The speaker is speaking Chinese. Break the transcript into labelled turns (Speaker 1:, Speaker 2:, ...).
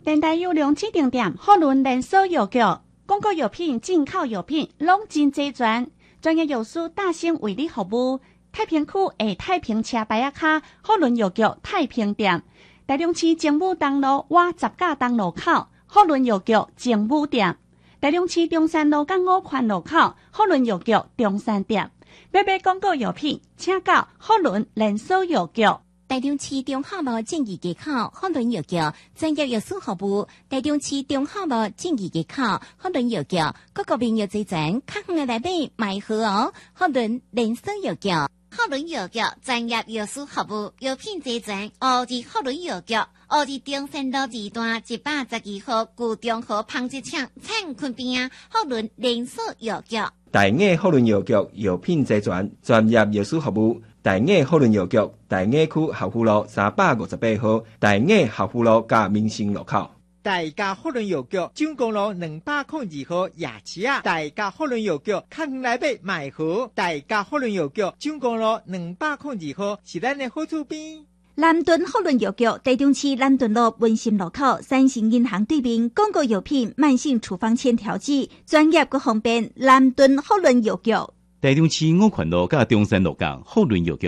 Speaker 1: 电台有量指定店，好轮连锁药局，广告药品、进口药品拢真齐全，专业药师大声为你服务。太平区的太平车牌仔卡，好轮药局太平店，台中市政府东路瓦十架东路口，好轮药局政府店，台中市中山路跟五环路口，好轮药局中山店。要买广告药品，请到好轮连锁药局。
Speaker 2: 台中市中华路正义街口好轮药局专业药师服务。台中市中华路正义街口好轮药局，各个病药齐全，较远的来买买好哦。好轮连锁药局，好轮药局专业药师服务，药品齐全。乌日好轮药局，乌日中山路二段112号旧中和纺织厂灿坤边啊，好轮连锁药局。
Speaker 3: 大雅好轮药局药品齐全，专业药师服务。大雅好轮药局，大雅区合富路358号，大雅合富路加民生路口。
Speaker 4: 大家好轮药局，蔣公路202号夜市啊！大家好轮药局，较远来买好。大家好轮药局，蔣公路202号是咱的好厝边。
Speaker 5: 南屯好轮药局，台中市南屯路文心路口三星银行对面，广告药品、慢性处方签调剂，专业佮方便。南屯好轮药局，
Speaker 6: 台中市五环路甲中山路港好轮药局。